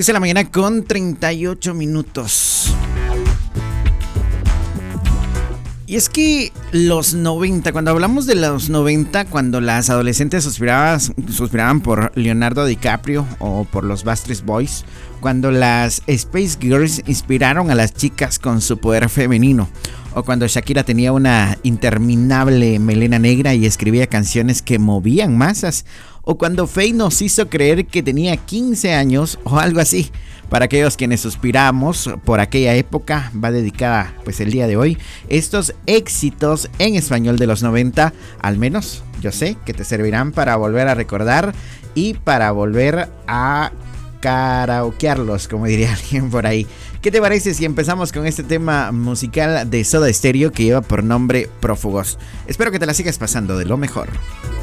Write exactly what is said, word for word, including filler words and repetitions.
diez de la mañana con treinta y ocho minutos. Y es que los noventa, cuando hablamos de los noventa, cuando las adolescentes suspiraban, suspiraban por Leonardo DiCaprio o por los Backstreet Boys, cuando las Spice Girls inspiraron a las chicas con su poder femenino, o cuando Shakira tenía una interminable melena negra y escribía canciones que movían masas, o cuando Faye nos hizo creer que tenía quince años o algo así. Para aquellos quienes suspiramos por aquella época, va dedicada pues el día de hoy estos éxitos en español de los noventa, al menos yo sé que te servirán para volver a recordar y para volver a karaokearlos, como diría alguien por ahí. ¿Qué te parece si empezamos con este tema musical de Soda Stereo que lleva por nombre Prófugos? Espero que te la sigas pasando de lo mejor.